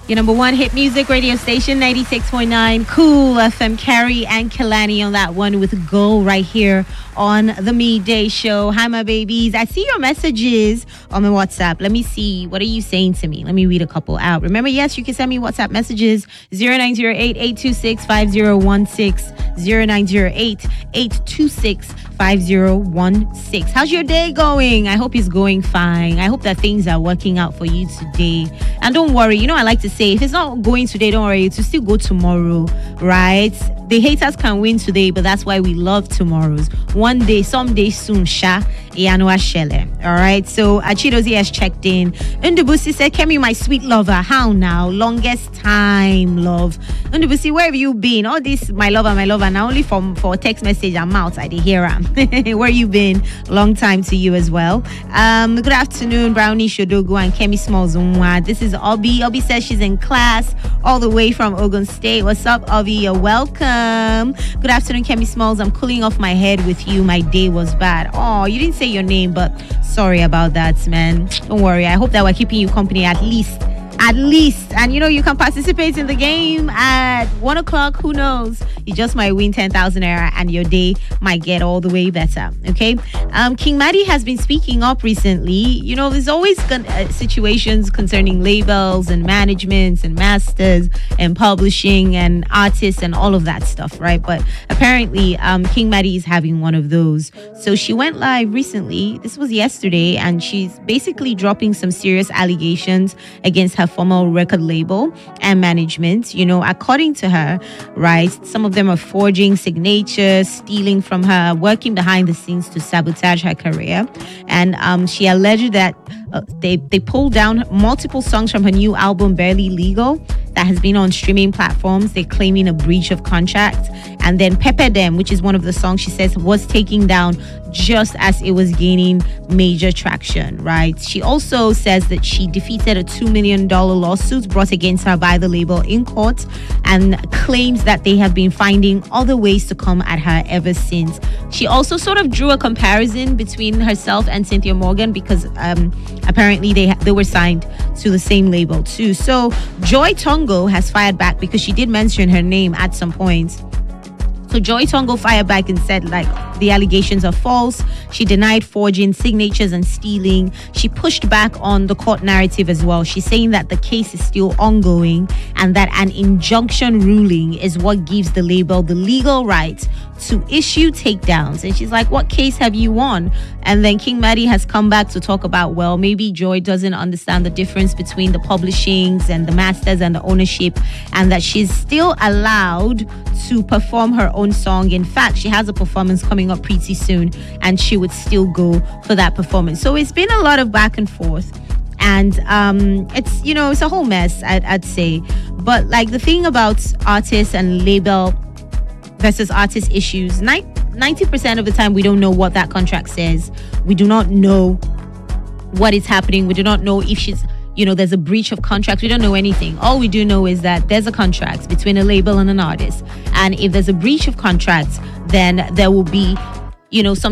Your number one hit music radio station, 96.9 Cool FM. Carrie and Kalani on that one with Go right here on the Midday Show. Hi, my babies. I see your messages on my WhatsApp. Let me see. What are you saying to me? Let me read a couple out. Remember, yes, you can send me WhatsApp messages 0908-826-5016, 0908-826-5016. How's your day going? I hope it's going fine. I hope that things are working out for you today. And don't worry, you know, I like to say, if it's not going today, don't worry, it will still go tomorrow, right? The haters can win today, but that's why we love tomorrows. One day, someday soon, Sha. All right, so Achidozi has checked in. Undubusi said, Kemi, my sweet lover, how now? Longest time, love. Undubusi, where have you been? All this, my lover, now only for text message, I'm out. I did hear him. Where you been? Long time to you as well. Good afternoon, Brownie Shodogu and Kemi Smalls. This is Obi. Obi says she's in class all the way from Ogun State. What's up, Obi? You're welcome. Good afternoon, Kemi Smalls. I'm cooling off my head with you. My day was bad. Oh, you didn't say your name, but sorry about that, man. Don't worry. I hope that we're keeping you company at least. And you know, you can participate in the game at 1 o'clock. Who knows? You just might win 10,000 naira and your day might get all the way better. Okay. King Maddie has been speaking up recently. You know, there's always situations concerning labels and managements and masters and publishing and artists and all of that stuff, right? But apparently, King Maddie is having one of those. So she went live recently. This was yesterday, and she's basically dropping some serious allegations against her former record label and management. You know, according to her, right, some of them are forging signatures, stealing from her, working behind the scenes to sabotage her career. And she alleged that they pulled down multiple songs from her new album Barely Legal that has been on streaming platforms. They're claiming a breach of contract. And then Pepper Them, which is one of the songs she says was taken down just as it was gaining major traction, right? She also says that she defeated a $2 million lawsuit brought against her by the label in court, and claims that they have been finding other ways to come at her ever since. She also sort of drew a comparison between herself and Cynthia Morgan because apparently they were signed to the same label too. So Joy Tongo has fired back because she did mention her name at some point. So Joy Tongo fired back and said, like, the allegations are false. She denied forging signatures and stealing. She pushed back on the court narrative as well. She's saying that the case is still ongoing and that an injunction ruling is what gives the label the legal right to issue takedowns. And she's like, what case have you won? And then King Maddie has come back to talk about, well, maybe Joy doesn't understand the difference between the publishings and the masters and the ownership, and that she's still allowed to perform her own song. In fact, she has a performance coming up pretty soon, and she would still go for that performance. So it's been a lot of back and forth. And it's, you know, it's a whole mess, I'd say. But like the thing about artists and label versus artist issues, 90% of the time we don't know what that contract says. We do not know what is happening. We do not know if she's, you know, there's a breach of contract. We don't know anything. All we do know is that there's a contract between a label and an artist. And if there's a breach of contract, then there will be, you know, some